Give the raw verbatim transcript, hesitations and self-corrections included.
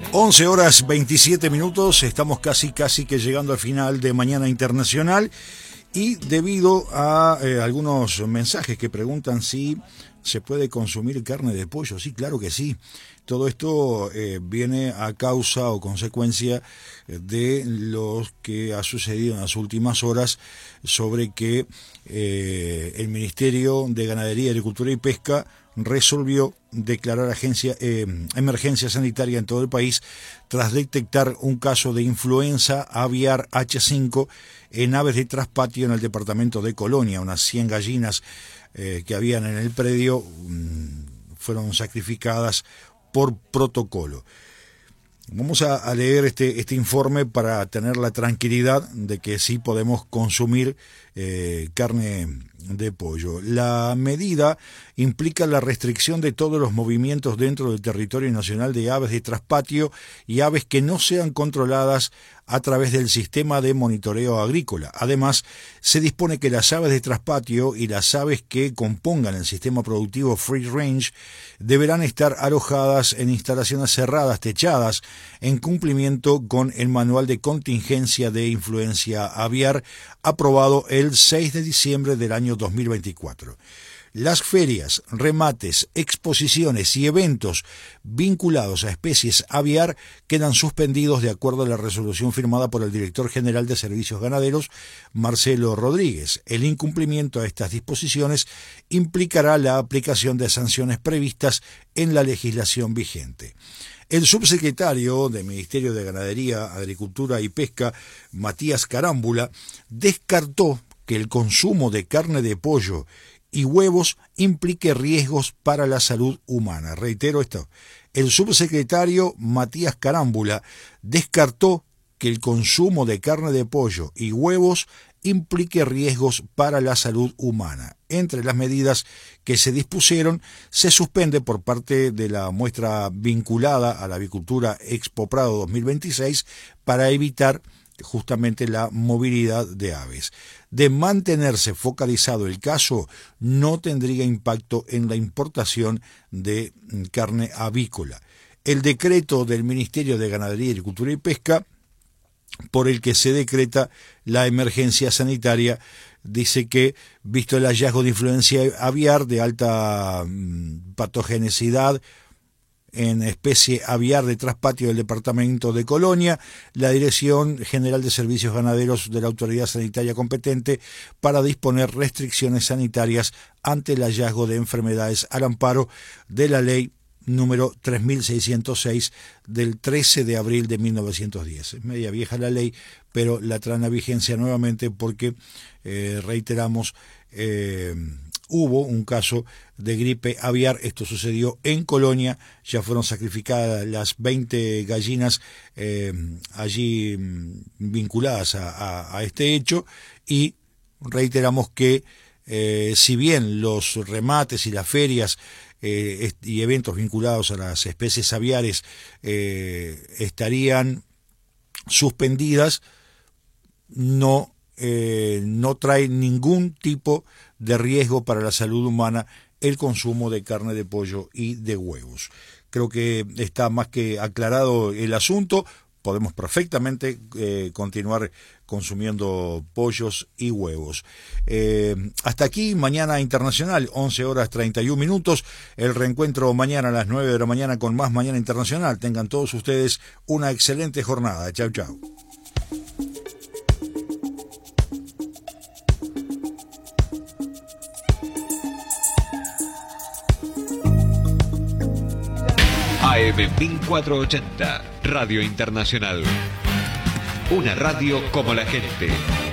once horas veintisiete minutos, estamos casi casi que llegando al final de Mañana Internacional y debido a eh, algunos mensajes que preguntan si se puede consumir carne de pollo, sí, claro que sí. Todo esto eh, viene a causa o consecuencia de lo que ha sucedido en las últimas horas sobre que eh, el Ministerio de Ganadería, Agricultura y Pesca resolvió declarar agencia, eh, emergencia sanitaria en todo el país tras detectar un caso de influenza aviar hache cinco en aves de traspatio en el departamento de Colonia. Unas cien gallinas eh, que habían en el predio mmm, fueron sacrificadas por protocolo. Vamos a, a leer este, este informe para tener la tranquilidad de que sí podemos consumir eh, carne de pollo. La medida implica la restricción de todos los movimientos dentro del territorio nacional de aves de traspatio y aves que no sean controladas a través del sistema de monitoreo agrícola. Además, se dispone que las aves de traspatio y las aves que compongan el sistema productivo free range deberán estar alojadas en instalaciones cerradas, techadas, en cumplimiento con el Manual de Contingencia de Influencia Aviar, aprobado el seis de diciembre del año dos mil veinticuatro. Las ferias, remates, exposiciones y eventos vinculados a especies aviar quedan suspendidos de acuerdo a la resolución firmada por el director general de Servicios Ganaderos, Marcelo Rodríguez. El incumplimiento a estas disposiciones implicará la aplicación de sanciones previstas en la legislación vigente. El subsecretario del Ministerio de Ganadería, Agricultura y Pesca, Matías Carámbula, descartó que el consumo de carne de pollo y huevos implique riesgos para la salud humana. Reitero esto, el subsecretario Matías Carámbula descartó que el consumo de carne de pollo y huevos implique riesgos para la salud humana. Entre las medidas que se dispusieron, se suspende por parte de la muestra vinculada a la avicultura Expo Prado dos mil veintiséis para evitar justamente la movilidad de aves. De mantenerse focalizado el caso, no tendría impacto en la importación de carne avícola. El decreto del Ministerio de Ganadería, Agricultura y Pesca, por el que se decreta la emergencia sanitaria, dice que, visto el hallazgo de influencia aviar de alta mmm, patogenicidad en especie aviar de traspatio del departamento de Colonia, la Dirección General de Servicios Ganaderos de la Autoridad Sanitaria competente para disponer restricciones sanitarias ante el hallazgo de enfermedades al amparo de la ley número tres mil seiscientos seis del trece de abril de mil novecientos diez. Es media vieja la ley, pero la traen a vigencia nuevamente porque, eh, reiteramos, eh, hubo un caso de gripe aviar. Esto sucedió en Colonia, ya fueron sacrificadas las veinte gallinas eh, allí vinculadas a, a, a este hecho, y reiteramos que eh, si bien los remates y las ferias eh, y eventos vinculados a las especies aviares eh, estarían suspendidas, no Eh, no trae ningún tipo de riesgo para la salud humana el consumo de carne de pollo y de huevos. Creo que está más que aclarado el asunto. Podemos perfectamente eh, continuar consumiendo pollos y huevos. Eh, hasta aquí Mañana Internacional, once horas treinta y un minutos. El reencuentro mañana a las nueve de la mañana con más Mañana Internacional. Tengan todos ustedes una excelente jornada. Chau, chau. A M mil cuatrocientos ochenta, Radio Internacional. Una radio como la gente.